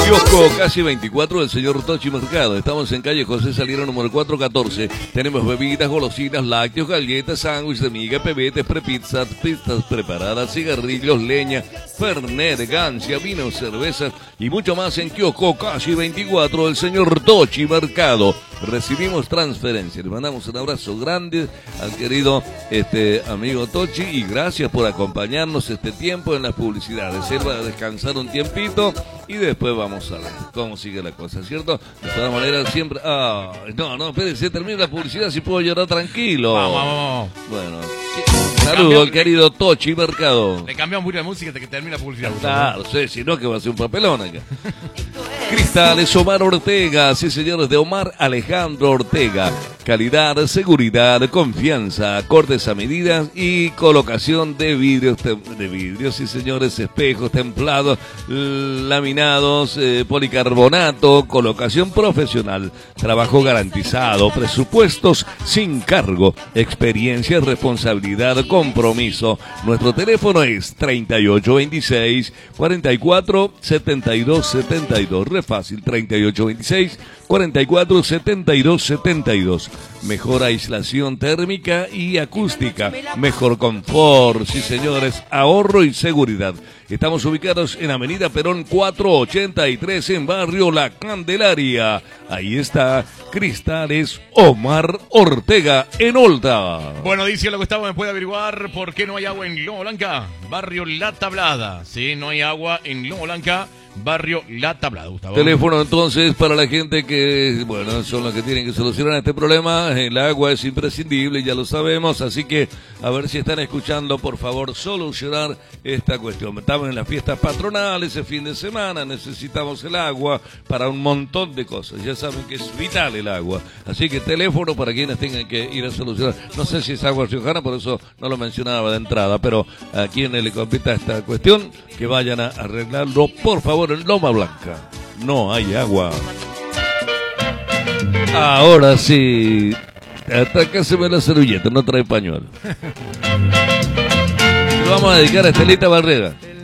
Kiosco Casi 24 del señor Tochi Mercado. Estamos en calle José Saliera número 414. Tenemos bebidas, golosinas, lácteos, galletas, sándwiches de miga, pebetes, prepizzas, pistas preparadas, cigarrillos, leña, fernet, gancia, vinos, cervezas y mucho más en Kiosco Casi 24 del señor Tochi Mercado. Recibimos transferencias. Le mandamos un abrazo grande al querido amigo Tochi y gracias por acompañarnos este tiempo en las publicidades. Él va a descansar un tiempito y después vamos a ver cómo sigue la cosa, ¿cierto? De todas maneras, siempre... no, espérense, termina la publicidad si puedo llorar tranquilo. Vamos. Bueno, saludo al querido Tochi Mercado. Le cambiamos mucho de música hasta que termine la publicidad. Claro, si no que va a ser un papelón acá. Cristales Omar Ortega, sí señores, de Omar Alejandro Ortega. Calidad, seguridad, confianza, cortes a medidas y colocación de vidrios, sí señores, espejos templados, laminados, policarbonato, colocación profesional, trabajo garantizado, presupuestos sin cargo, experiencia, responsabilidad, compromiso. Nuestro teléfono es 3826-447272. Re fácil, 3826-447272. Mejor aislación térmica y acústica, mejor confort, sí señores, ahorro y seguridad. Estamos ubicados en Avenida Perón 483 en Barrio La Candelaria. Ahí está Cristales Omar Ortega en Olda. Bueno, dice lo que Gustavo, me puede averiguar por qué no hay agua en Loma Blanca, Barrio La Tablada. Sí, no hay agua en Loma Blanca, Barrio La Tablada, Gustavo. Teléfono entonces para la gente que, bueno, son los que tienen que solucionar este problema. El agua es imprescindible, ya lo sabemos, así que a ver si están escuchando, por favor, solucionar esta cuestión. Estamos en las fiestas patronales, ese fin de semana, necesitamos el agua para un montón de cosas. Ya saben que es vital el agua, así que teléfono para quienes tengan que ir a solucionar. No sé si es agua riojana, por eso no lo mencionaba de entrada, pero a quienes le compita esta cuestión, que vayan a arreglarlo, por favor. En Loma Blanca no hay agua. Ahora sí, hasta acá se ve la servilleta, no trae pañuelo. Lo vamos a dedicar a Estelita Barrera.